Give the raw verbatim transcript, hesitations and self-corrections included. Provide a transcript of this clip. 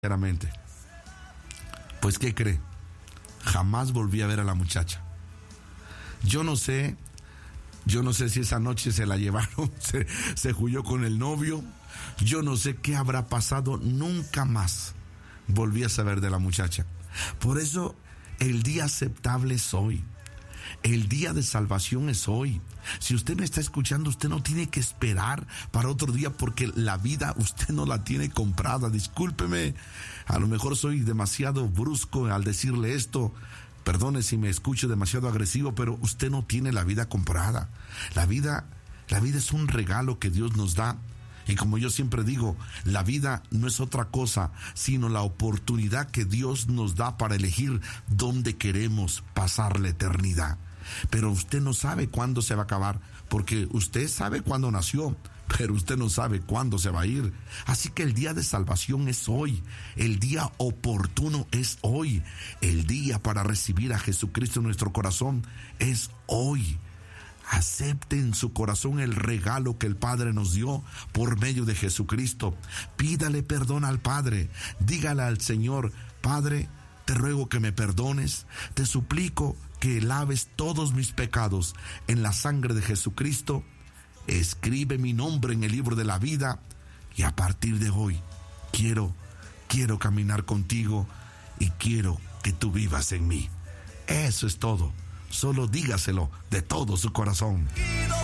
sinceramente. Pues, ¿qué cree? Jamás volví a ver a la muchacha. Yo no sé, yo no sé si esa noche se la llevaron, se, se huyó con el novio. Yo no sé qué habrá pasado, nunca más volví a saber de la muchacha. Por eso, el día aceptable es hoy. El día de salvación es hoy. Si usted me está escuchando, usted no tiene que esperar para otro día, porque la vida usted no la tiene comprada. Discúlpeme, a lo mejor soy demasiado brusco al decirle esto. Perdone si me escucho demasiado agresivo, pero usted no tiene la vida comprada. La vida, la vida es un regalo que Dios nos da. Y como yo siempre digo, la vida no es otra cosa, sino la oportunidad que Dios nos da para elegir dónde queremos pasar la eternidad. Pero usted no sabe cuándo se va a acabar, porque usted sabe cuándo nació, pero usted no sabe cuándo se va a ir. Así que el día de salvación es hoy, el día oportuno es hoy, el día para recibir a Jesucristo en nuestro corazón es hoy. Acepte en su corazón el regalo que el Padre nos dio por medio de Jesucristo. Pídale perdón al Padre. Dígale al Señor: Padre, te ruego que me perdones. Te suplico que laves todos mis pecados en la sangre de Jesucristo. Escribe mi nombre en el libro de la vida. Y a partir de hoy, quiero, quiero caminar contigo y quiero que tú vivas en mí. Eso es todo. Solo dígaselo de todo su corazón.